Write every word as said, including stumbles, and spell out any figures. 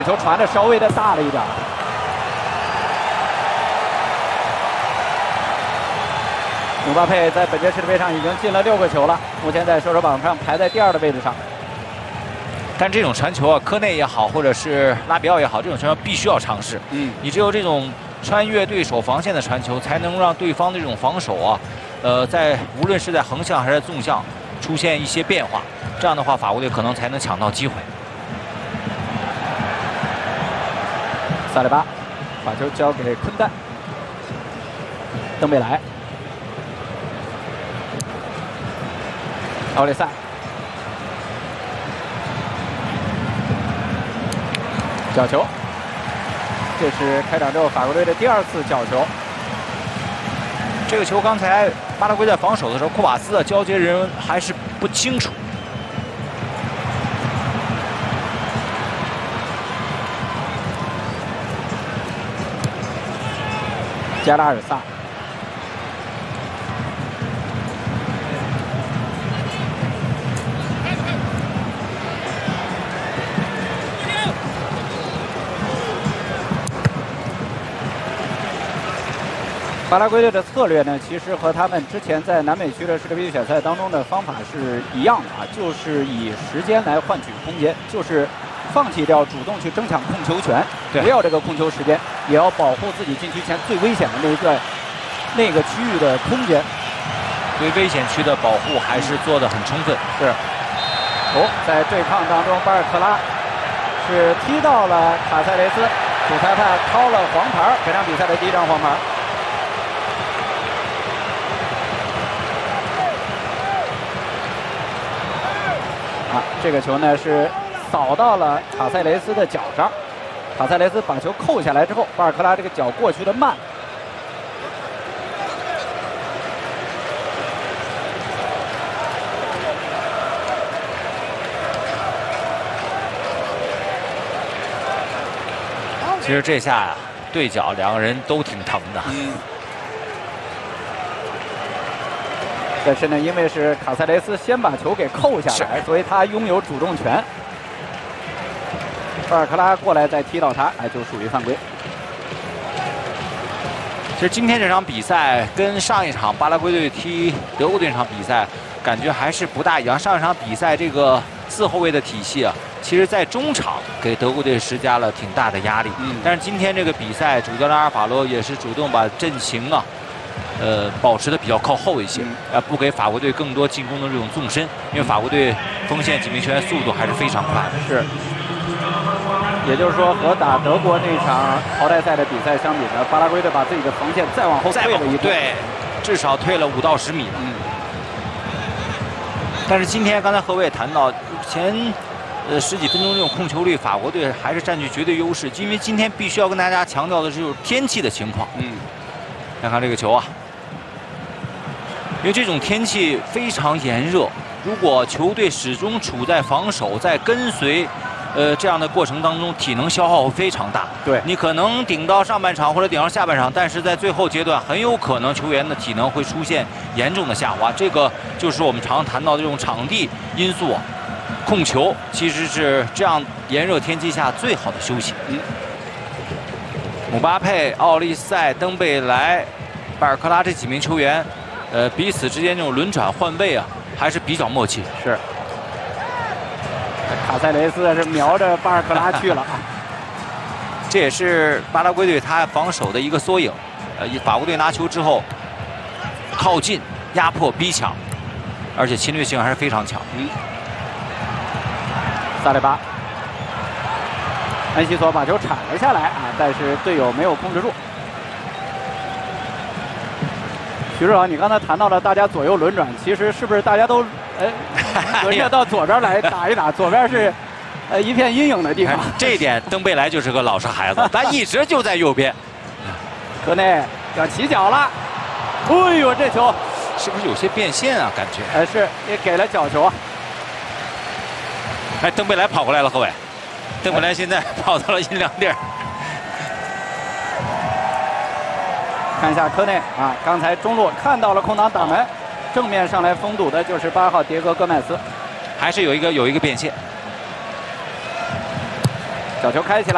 球传的稍微的大了一点。姆巴佩在本届世界杯上已经进了六个球了，目前在射手榜上排在第二的位置上。 但这种传球啊，科内也好，或者是拉比奥也好，这种传球必须要尝试。嗯，你只有这种穿越对手防线的传球，才能让对方的这种防守啊，呃，在无论是在横向还是纵向出现一些变化。这样的话，法国队可能才能抢到机会。 萨利巴把球交给昆丹，登贝莱，奥利萨。 角球，这是开场之后法国队的第二次角球。 这个球刚才巴拉圭在防守的时候，库瓦斯的交接人还是不清楚。 加拉尔萨。 巴拉圭队的策略呢，其实和他们之前在南美区的世界杯预选赛当中的方法是一样的啊，就是以时间来换取空间，就是放弃掉主动去争抢控球权，不要这个控球时间，也要保护自己禁区前最危险的那一段那个区域的空间。 对危险区的保护还是做得很充分。 是。哦，在对抗当中，巴尔克拉是踢到了卡塞雷斯，主裁判掏了黄牌，本场比赛的第一张黄牌。 啊，这个球呢是扫到了卡塞雷斯的脚上，卡塞雷斯把球扣下来之后，巴尔克拉这个脚过去的慢。 其实这下呀、啊，对角两个人都挺疼的。嗯。 但是呢，因为是卡塞雷斯先把球给扣下来，所以他拥有主动权。巴尔克拉过来再踢到他，哎，就属于犯规。 其实今天这场比赛跟上一场巴拉圭队踢德国队这场比赛感觉还是不大一样。上一场比赛这个四后卫的体系啊，其实在中场给德国队施加了挺大的压力。嗯。但是今天这个比赛，主教练阿尔法罗也是主动把阵型啊。 呃，保持的比较靠后一些，呃，不给法国队更多进攻的这种纵深，因为法国队锋线几名球员速度还是非常快的。 是，也就是说，和打德国那场淘汰赛的比赛相比呢，巴拉圭队把自己的防线再往后退了一步， 对，至少退了五到十米。嗯。但是今天刚才何伟也谈到，前呃十几分钟这种控球率，法国队还是占据绝对优势，因为今天必须要跟大家强调的是就是天气的情况。嗯。看看这个球啊。 因为这种天气非常炎热，如果球队始终处在防守、在跟随，呃这样的过程当中，体能消耗会非常大。对，你可能顶到上半场或者顶到下半场，但是在最后阶段，很有可能球员的体能会出现严重的下滑。这个就是我们常谈到的这种场地因素，控球其实是这样炎热天气下最好的休息。嗯。姆巴佩、奥利塞、登贝莱、巴尔克拉这几名球员。 呃，彼此之间这种轮转换位啊，还是比较默契。 是，卡塞雷斯是瞄着巴尔克拉去了啊。 这也是巴拉圭队他防守的一个缩影。呃，法国队拿球之后，靠近、压迫、逼抢，而且侵略性还是非常强。嗯。 萨利巴，恩西索把球铲了下来啊，但是队友没有控制住。 徐指导，你刚才谈到了大家左右轮转，其实是不是大家都哎轮着到左边来打一打？左边是呃一片阴影的地方。 这一点，登贝莱就是个老实孩子，他一直就在右边。 科内要起脚了，哎呦，这球是不是有些变线啊？感觉哎是也给了角球啊。 哎，登贝莱跑过来了，何伟。登贝莱现在跑到了阴凉地儿。 看一下科内啊，刚才中路看到了空档打门，正面上来封堵的就是八号迭戈·戈麦斯， 还是有一个有一个变线， 小球开起来。